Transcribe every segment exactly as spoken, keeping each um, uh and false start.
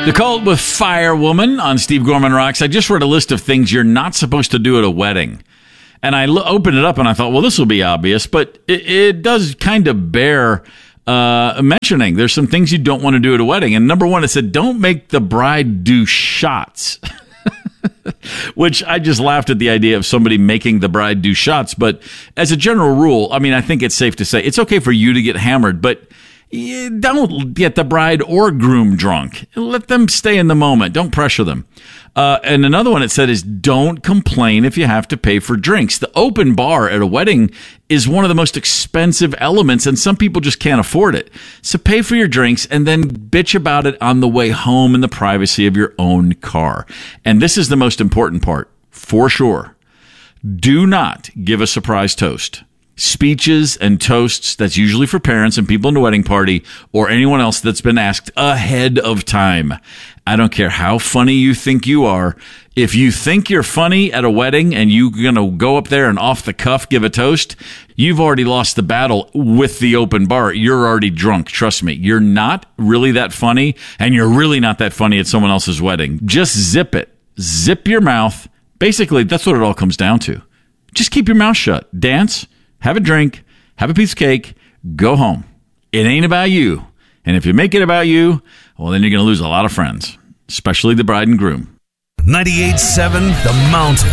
The Cult with Firewoman on Steve Gorman Rocks. I just read a list of things you're not supposed to do at a wedding. And I lo- opened it up and I thought, well, this will be obvious, but it, it does kind of bear uh, mentioning. There's some things you don't want to do at a wedding. And number one, it said, don't make the bride do shots. Which I just laughed at the idea of somebody making the bride do shots. But as a general rule, I mean, I think it's safe to say it's okay for you to get hammered, but don't get the bride or groom drunk. Let them stay in the moment. Don't pressure them. Uh, and another one it said is don't complain if you have to pay for drinks. The open bar at a wedding is one of the most expensive elements, and some people just can't afford it. So pay for your drinks and then bitch about it on the way home in the privacy of your own car. And this is the most important part, for sure. Do not give a surprise toast. Speeches and toasts, that's usually for parents and people in the wedding party or anyone else that's been asked ahead of time. I don't care how funny you think you are. If you think you're funny at a wedding and you're going to go up there and off the cuff give a toast, you've already lost the battle with the open bar. You're already drunk. Trust me. You're not really that funny, and you're really not that funny at someone else's wedding. Just zip it. Zip your mouth. Basically, that's what it all comes down to. Just keep your mouth shut. Dance. Have a drink, have a piece of cake, go home. It ain't about you. And if you make it about you, well, then you're going to lose a lot of friends, especially the bride and groom. ninety-eight point seven The Mountain.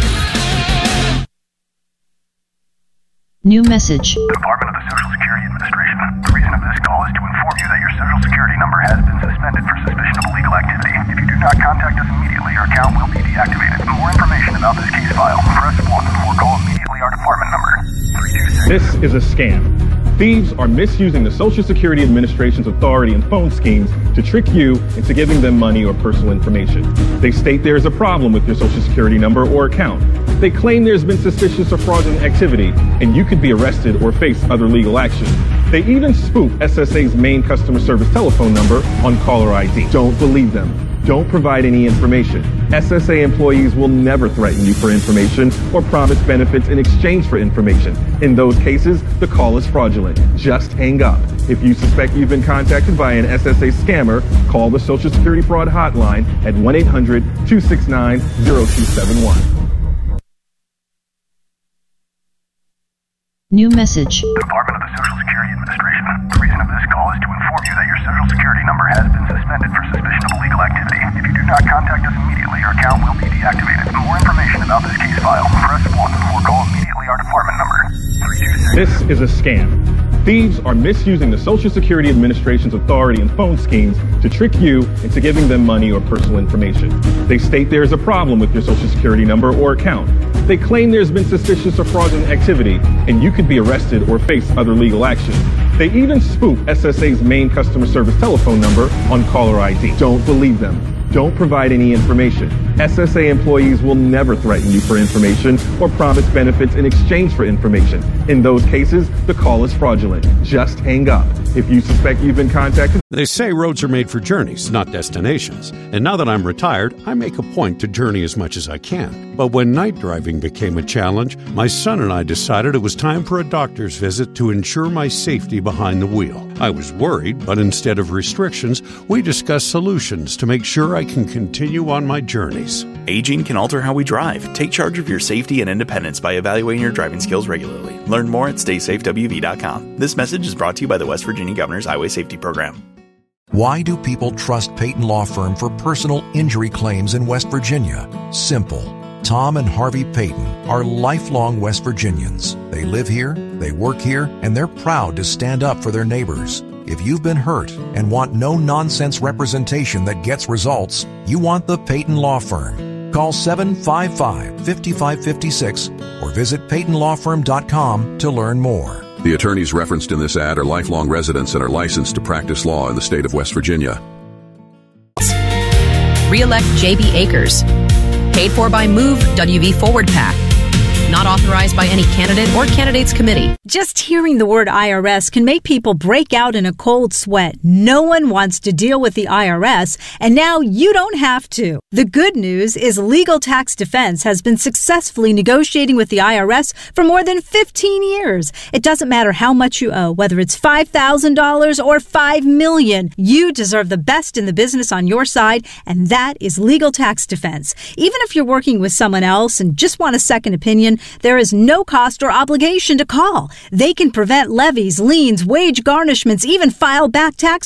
New message. Department of the Social Security Administration. The reason of this call is to inform you that your Social Security number has been suspended for suspicion of illegal activity. If you do not contact us immediately, your account will be deactivated. For more information about this case file, press one or call immediately our department number. This is a scam. Thieves are misusing the Social Security Administration's authority and phone schemes to trick you into giving them money or personal information. They state there is a problem with your Social Security number or account. They claim there's been suspicious or fraudulent activity, and you could be arrested or face other legal action. They even spoof S S A's main customer service telephone number on caller I D. Don't believe them. Don't provide any information. S S A employees will never threaten you for information or promise benefits in exchange for information. In those cases, the call is fraudulent. Just hang up. If you suspect you've been contacted by an S S A scammer, call the Social Security Fraud Hotline at one eight hundred two six nine zero two seven one. New message. Department of the Social Security Administration. The reason of this call is to inform you that your Social Security number has been suspended for suspicion of illegal activity. If you do not contact us immediately, your account will be deactivated. For more information about this case file, press one or call immediately our department number. This is a scam. Thieves are misusing the Social Security Administration's authority and phone schemes to trick you into giving them money or personal information. They state there is a problem with your Social Security number or account. They claim there's been suspicious or fraudulent activity, and you could be arrested or face other legal action. They even spoof S S A's main customer service telephone number on caller I D. Don't believe them. Don't provide any information. S S A employees will never threaten you for information or promise benefits in exchange for information. In those cases, the call is fraudulent. Just hang up. If you suspect you've been contacted... They say roads are made for journeys, not destinations. And now that I'm retired, I make a point to journey as much as I can. But when night driving became a challenge, my son and I decided it was time for a doctor's visit to ensure my safety behind the wheel. I was worried, but instead of restrictions, we discussed solutions to make sure I can continue on my journeys. Aging can alter how we drive. Take charge of your safety and independence by evaluating your driving skills regularly. Learn more at stay safe w v dot com. This message is brought to you by the West Virginia Governor's Highway Safety Program. Why do people trust Peyton Law Firm for personal injury claims in West Virginia? Simple. Tom and Harvey Peyton are lifelong West Virginians. They live here, they work here, and they're proud to stand up for their neighbors. If you've been hurt and want no-nonsense representation that gets results, you want the Peyton Law Firm. Call seven five five, five five five six or visit peyton law firm dot com to learn more. The attorneys referenced in this ad are lifelong residents and are licensed to practice law in the state of West Virginia. Re-elect J B Akers. Paid for by Move W V Forward PAC. Not authorized by any candidate or candidates committee. Just hearing the word I R S can make people break out in a cold sweat. No one wants to deal with the I R S, and now you don't have to. The good news is Legal Tax Defense has been successfully negotiating with the I R S for more than fifteen years. It doesn't matter how much you owe, whether it's five thousand dollars or five million dollars. You deserve the best in the business on your side, and that is Legal Tax Defense. Even if you're working with someone else and just want a second opinion, there is no cost or obligation to call. They can prevent levies, liens, wage garnishments, even file back tax